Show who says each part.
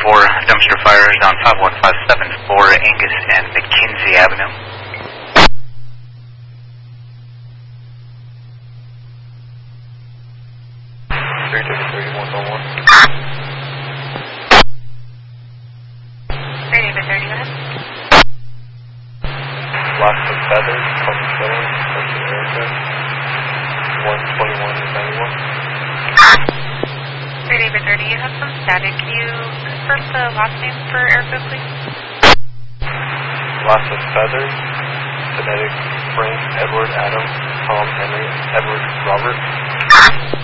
Speaker 1: for dumpster fires on 5157 for Angus and McKinsey Avenue.
Speaker 2: Lots of feathers, public filling, Central America, 121 and 91.
Speaker 3: 3 David 30, you have some static. Can you confirm the last name for Erica, please?
Speaker 2: Lots of feathers, Phonetic, Frank, Edward, Adam, Tom, Henry, Edward, Robert.